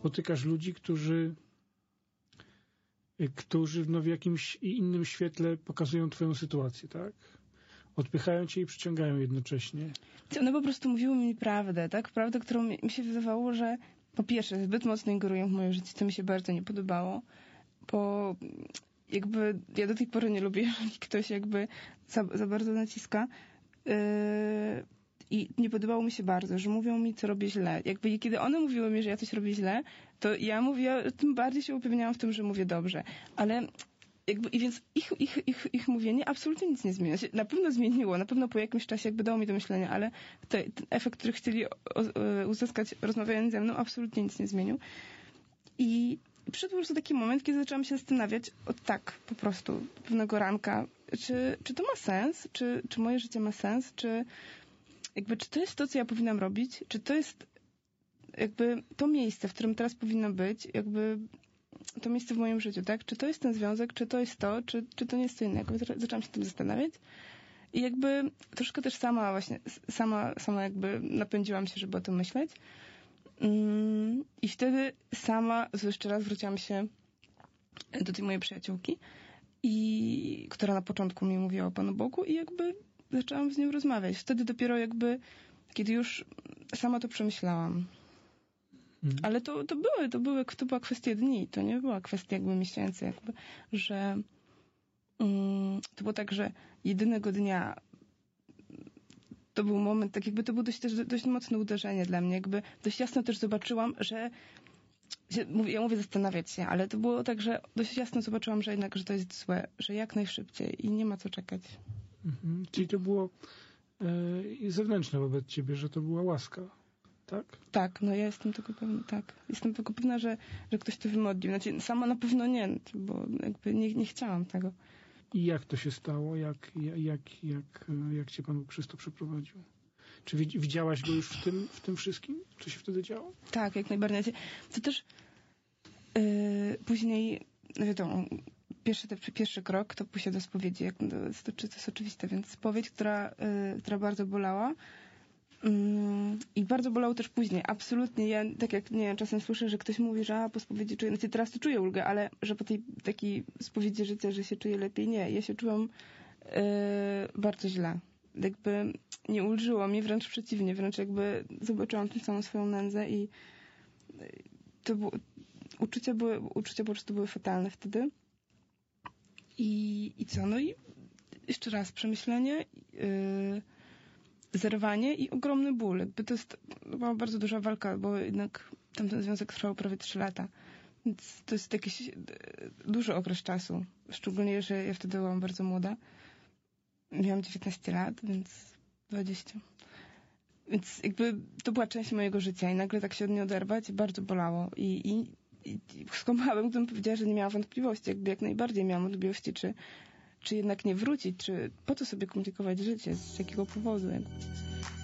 spotykasz ludzi, którzy w jakimś innym świetle pokazują twoją sytuację, tak? Odpychają cię i przyciągają jednocześnie. One po prostu mówiły mi prawdę, tak? Prawdę, którą mi się wydawało, że po pierwsze zbyt mocno ingerują w moje życie, co mi się bardzo nie podobało. Jakby ja do tej pory nie lubię, jeżeli ktoś jakby za bardzo naciska. I nie podobało mi się bardzo, że mówią mi, co robię źle. Jakby kiedy one mówiły mi, że ja coś robię źle, to ja tym bardziej się upewniałam w tym, że mówię dobrze. Ale i więc ich mówienie absolutnie nic nie zmienia. Na pewno zmieniło, na pewno po jakimś czasie jakby dało mi do myślenia, ale ten efekt, który chcieli uzyskać rozmawiając ze mną, absolutnie nic nie zmienił. I przyszedł po prostu taki moment, kiedy zaczęłam się zastanawiać, po prostu, pewnego ranka, czy to ma sens? Czy moje życie ma sens? Czy to jest to, co ja powinnam robić? Czy to jest jakby to miejsce, w którym teraz powinnam być? Jakby to miejsce w moim życiu, tak? Czy to jest ten związek? Czy to jest to? Czy to nie jest co innego? Zaczęłam się tym zastanawiać. I jakby troszkę też sama jakby napędziłam się, żeby o tym myśleć. I wtedy sama jeszcze raz zwróciłam się do tej mojej przyjaciółki, która na początku mi mówiła o Panu Bogu i jakby zaczęłam z nią rozmawiać. Wtedy dopiero kiedy już sama to przemyślałam. Ale to była kwestia dni, to nie była kwestia jakby miesięcy, że to było tak, że jedynego dnia to był moment, tak jakby to było dość mocne uderzenie dla mnie, jakby dość jasno też zobaczyłam, że ja mówię zastanawiać się, ale to było tak, że dość jasno zobaczyłam, że jednak, że to jest złe, że jak najszybciej i nie ma co czekać. Czyli to było zewnętrzne wobec ciebie, że to była łaska, tak? Tak, no ja jestem tego pewna, tak. Jestem tego pewna, że ktoś to wymodlił. Znaczy, sama na pewno nie, bo jakby nie chciałam tego. I jak to się stało? Jak cię Pan Bóg przez to przeprowadził? Czy widziałaś go już w tym wszystkim? Co się wtedy działo? Tak, jak najbardziej. To też później, no wiadomo, pierwszy krok to pójście do spowiedzi. To jest oczywiste, więc spowiedź, która bardzo bolała. I bardzo bolało też później. Absolutnie. Ja, tak jak czasem słyszę, że ktoś mówi, że po spowiedzi czuję, znaczy teraz to czuję ulgę, ale że po tej takiej spowiedzi życia, że się czuję lepiej. Nie. Ja się czułam bardzo źle. Jakby nie ulżyło mi, wręcz przeciwnie. Wręcz jakby zobaczyłam tę całą swoją nędzę i to było, uczucia po prostu były fatalne wtedy. I co? No i jeszcze raz przemyślenie, zerwanie i ogromny ból. Jakby to była bardzo duża walka, bo jednak tamten związek trwał prawie 3 lata. Więc to jest jakiś duży okres czasu. Szczególnie, że ja wtedy byłam bardzo młoda. Miałam 19 lat, więc 20. Więc jakby to była część mojego życia i nagle tak się od niej oderwać bardzo bolało. I skłamałabym, gdybym powiedziała, że nie miałam wątpliwości. Jakby jak najbardziej miałam wątpliwości, czy jednak nie wrócić, czy po co sobie komplikować życie, z jakiego powodu. Jakby.